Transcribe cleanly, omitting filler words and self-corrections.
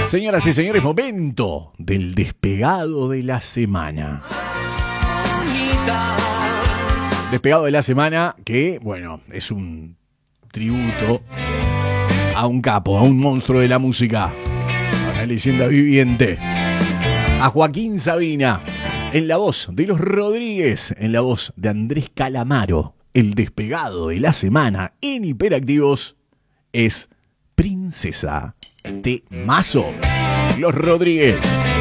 Señoras y señores, momento del despegado de la semana. Despegado de la semana que, bueno, es un tributo a un capo, a un monstruo de la música, a una leyenda viviente, a Joaquín Sabina, en la voz de Los Rodríguez, en la voz de Andrés Calamaro. El despegado de la semana en Hiperactivos es Princesa. Temazo. Los Rodríguez.